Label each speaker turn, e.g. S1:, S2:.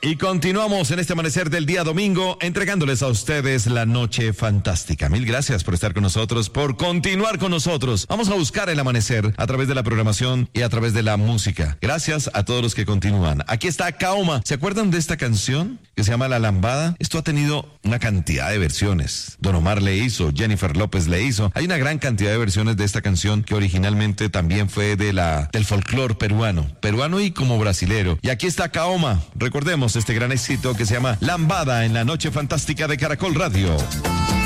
S1: Y continuamos en este amanecer del día domingo entregándoles a ustedes la noche fantástica. Mil gracias por estar con nosotros, por continuar con nosotros. Vamos a buscar el amanecer a través de la programación y a través de la música. Gracias a todos los que continúan. Aquí está Kaoma. ¿Se acuerdan de esta canción que se llama La Lambada? Esto ha tenido una cantidad de versiones. Don Omar le hizo, Jennifer López le hizo. Hay una gran cantidad de versiones de esta canción que originalmente también fue del folclore peruano y como brasilero. Y aquí está Kaoma. Recordemos este gran éxito que se llama Lambada en la noche fantástica de Caracol Radio.